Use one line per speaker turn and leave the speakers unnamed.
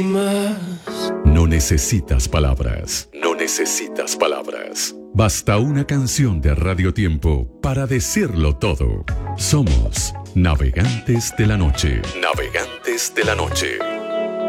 No necesitas palabras, no necesitas palabras. Basta una canción de Radio Tiempo para decirlo todo. Somos Navegantes de la Noche. Navegantes de la Noche.